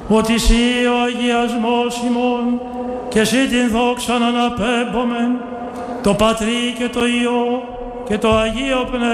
ότι Συ ο αγιασμός ημών και Συ την δόξαν αναπέμπομεν, το Πατρί και το Υιό και το Αγίο Πνεύμα.